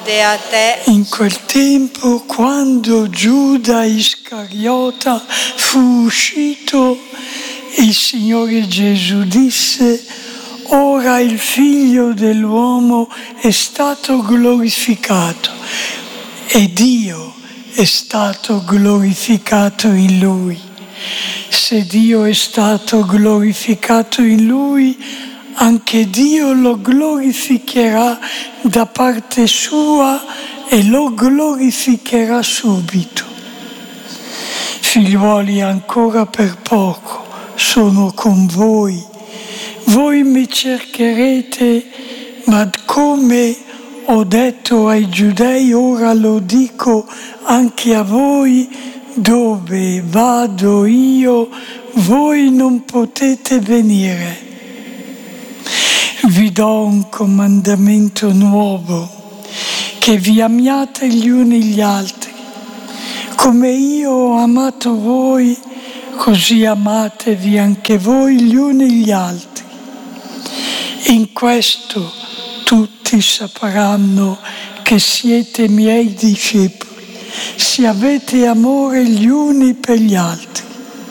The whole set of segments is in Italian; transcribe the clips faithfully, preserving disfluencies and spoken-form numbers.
A te. In quel tempo, quando Giuda Iscariota fu uscito, il Signore Gesù disse: ora il Figlio dell'uomo è stato glorificato e Dio è stato glorificato in Lui. Se Dio è stato glorificato in Lui, anche Dio lo glorificherà da parte sua e lo glorificherà subito. Figliuoli, ancora per poco sono con voi. Voi mi cercherete, ma come ho detto ai Giudei, ora lo dico anche a voi: dove vado io, voi non potete venire. Vi do un comandamento nuovo, che vi amiate gli uni gli altri. Come io ho amato voi, così amatevi anche voi gli uni gli altri. In questo tutti sapranno che siete miei discepoli, se avete amore gli uni per gli altri.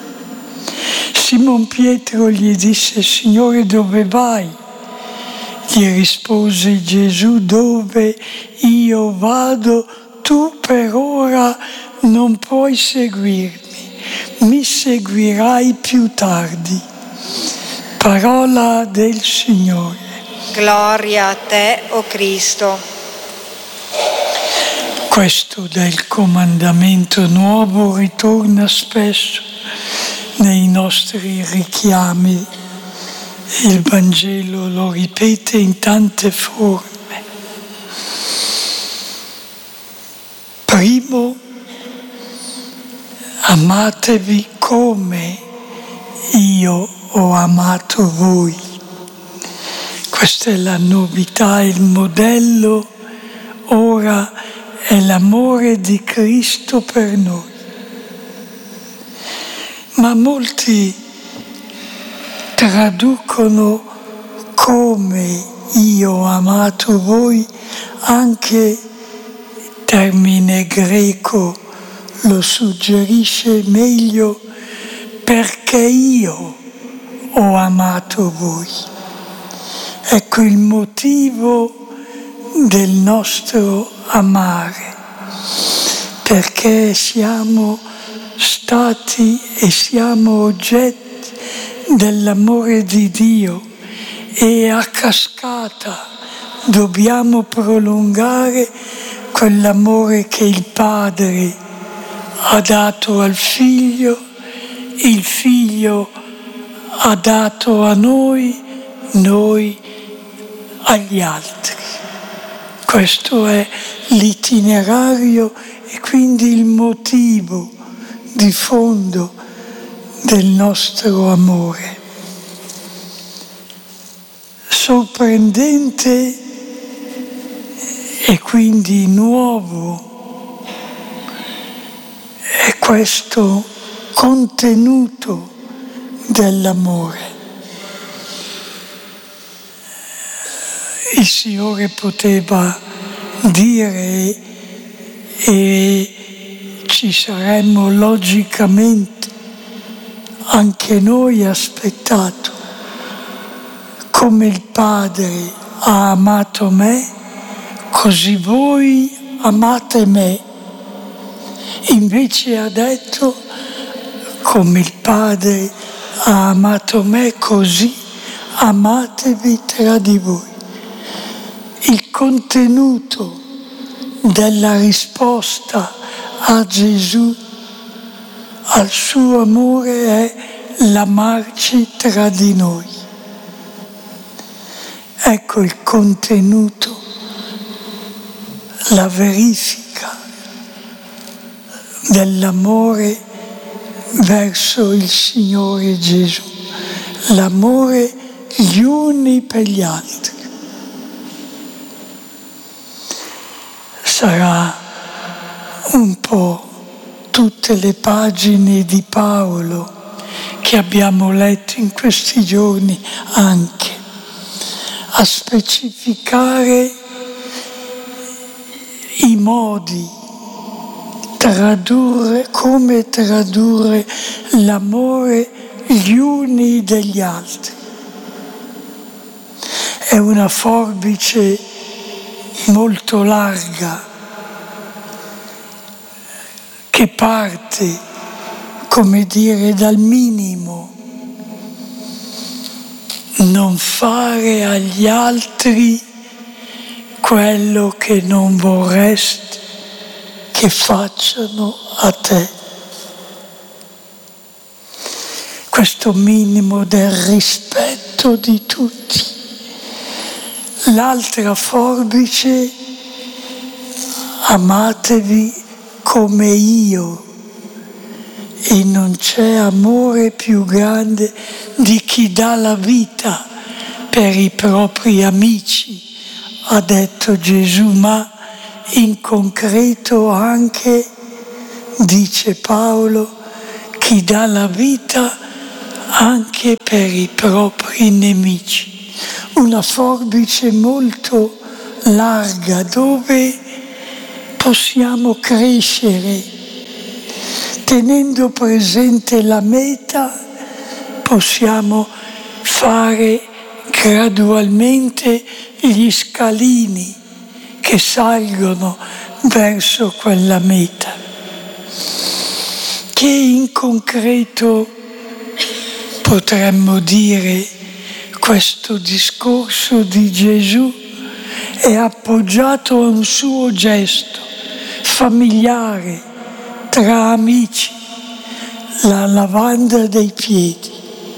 Simon Pietro gli disse: Signore, dove vai? Gli rispose Gesù: dove io vado, tu per ora non puoi seguirmi, mi seguirai più tardi. Parola del Signore. Gloria a te, o Cristo. Questo del comandamento nuovo ritorna spesso nei nostri richiami. Il Vangelo lo ripete in tante forme. Primo, amatevi come io ho amato voi. Questa è la novità, il modello ora è l'amore di Cristo per noi. Ma molti traducono come io ho amato voi, anche il termine greco lo suggerisce meglio, perché io ho amato voi. Ecco il motivo del nostro amare, perché siamo stati e siamo oggetti dell'amore di Dio e a cascata dobbiamo prolungare quell'amore che il Padre ha dato al Figlio, il Figlio ha dato a noi, noi agli altri. Questo è l'itinerario e quindi il motivo di fondo del nostro amore. Sorprendente e quindi nuovo è questo contenuto dell'amore. Il Signore poteva dire, e ci saremmo logicamente anche noi aspettato: come il Padre ha amato me, così voi amate me. Invece ha detto: come il Padre ha amato me, così amatevi tra di voi. Il contenuto della risposta a Gesù, al suo amore, è l'amarci tra di noi. Ecco il contenuto, la verifica dell'amore verso il Signore Gesù, l'amore gli uni per gli altri. Sarà un po' tutte le pagine di Paolo che abbiamo letto in questi giorni anche a specificare i modi, tradurre, come tradurre l'amore gli uni degli altri. È una forbice molto larga che parte, come dire, dal minimo. Non fare agli altri quello che non vorresti che facciano a te. Questo minimo del rispetto di tutti. L'altra forbice, amatevi come io, e non c'è amore più grande di chi dà la vita per i propri amici, ha detto Gesù, ma in concreto anche, dice Paolo, chi dà la vita anche per i propri nemici. Una forbice molto larga dove possiamo crescere, tenendo presente la meta, possiamo fare gradualmente gli scalini che salgono verso quella meta. Che in concreto potremmo dire questo discorso di Gesù è appoggiato a un suo gesto familiare tra amici, la lavanda dei piedi.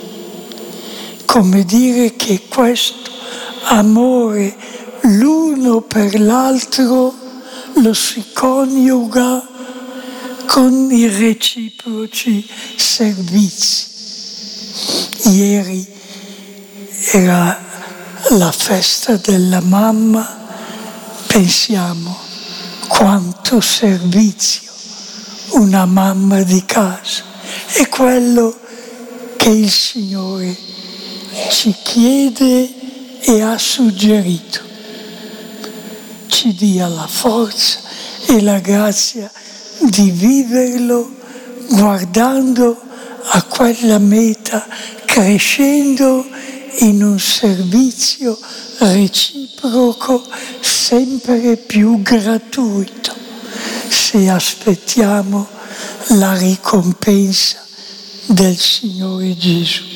Come dire che questo amore l'uno per l'altro lo si coniuga con i reciproci servizi. Ieri era la festa della mamma, pensiamo quanto servizio una mamma di casa. È quello che il Signore ci chiede e ha suggerito. Ci dia la forza e la grazia di viverlo guardando a quella meta, crescendo in un servizio reciproco sempre più gratuito, se aspettiamo la ricompensa del Signore Gesù.